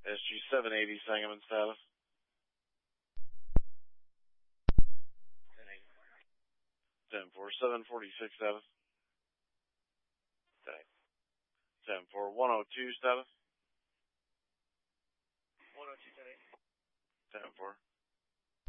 SG 780 Sangamon status. 10-4, 746 status. 10-4, 102 status. 102, 10-4.